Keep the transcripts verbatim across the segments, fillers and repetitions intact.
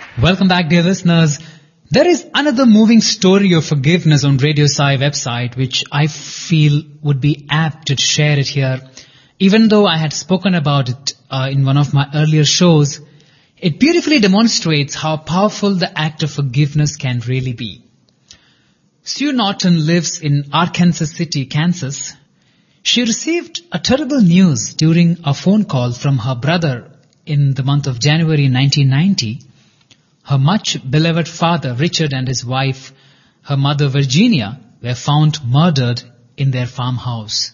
Welcome back, dear listeners. There is another moving story of forgiveness on Radio Sai website, which I feel would be apt to share it here. Even though I had spoken about it uh, in one of my earlier shows, it beautifully demonstrates how powerful the act of forgiveness can really be. Sue Norton lives in Arkansas City, Kansas. She received a terrible news during a phone call from her brother in the month of January nineteen ninety. Her much beloved father, Richard, and his wife, her mother, Virginia, were found murdered in their farmhouse.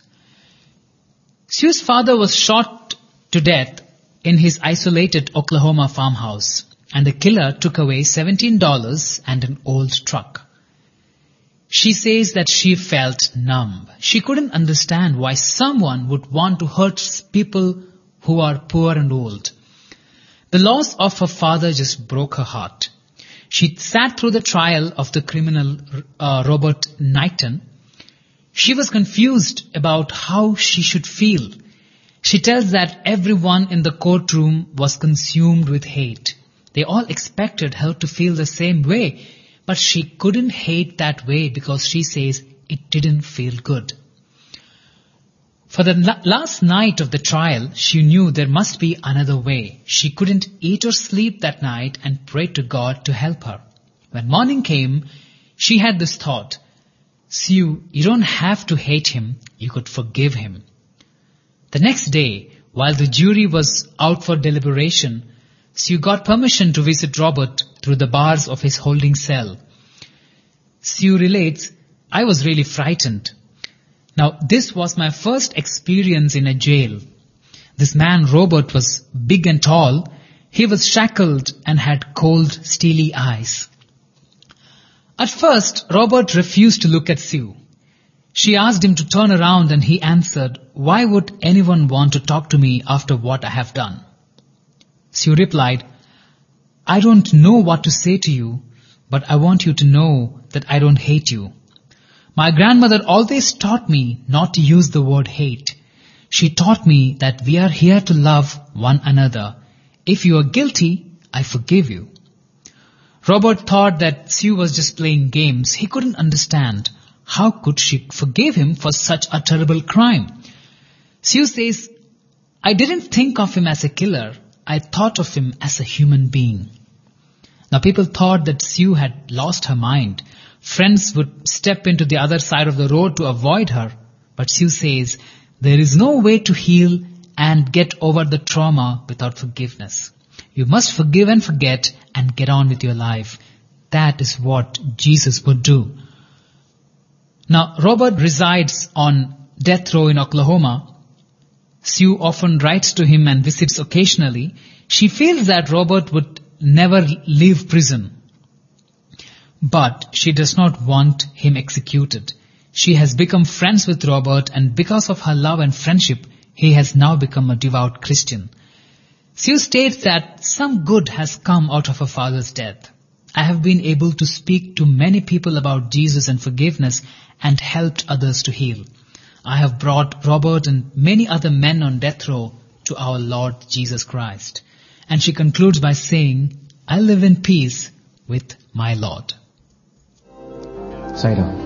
Sue's father was shot to death in his isolated Oklahoma farmhouse, and the killer took away seventeen dollars and an old truck. She says that she felt numb. She couldn't understand why someone would want to hurt people who are poor and old. The loss of her father just broke her heart. She sat through the trial of the criminal uh, Robert Knighton. She was confused about how she should feel. She tells that everyone in the courtroom was consumed with hate. They all expected her to feel the same way, but she couldn't hate that way because she says it didn't feel good. For the la- last night of the trial, she knew there must be another way. She couldn't eat or sleep that night and prayed to God to help her. When morning came, she had this thought, Sue, you don't have to hate him, you could forgive him. The next day, while the jury was out for deliberation, Sue got permission to visit Robert through the bars of his holding cell. Sue relates, I was really frightened. Now, this was my first experience in a jail. This man, Robert, was big and tall. He was shackled and had cold, steely eyes. At first, Robert refused to look at Sue. She asked him to turn around and he answered, why would anyone want to talk to me after what I have done? Sue replied, I don't know what to say to you, but I want you to know that I don't hate you. My grandmother always taught me not to use the word hate. She taught me that we are here to love one another. If you are guilty, I forgive you. Robert thought that Sue was just playing games. He couldn't understand. How could she forgive him for such a terrible crime? Sue says, I didn't think of him as a killer. I thought of him as a human being. Now people thought that Sue had lost her mind. Friends would step into the other side of the road to avoid her. But Sue says, there is no way to heal and get over the trauma without forgiveness. You must forgive and forget and get on with your life. That is what Jesus would do. Now, Robert resides on death row in Oklahoma. Sue often writes to him and visits occasionally. She feels that Robert would never leave prison. But she does not want him executed. She has become friends with Robert, and because of her love and friendship, he has now become a devout Christian. Sue states that some good has come out of her father's death. I have been able to speak to many people about Jesus and forgiveness and helped others to heal. I have brought Robert and many other men on death row to our Lord Jesus Christ. And she concludes by saying, I live in peace with my Lord. Say it on.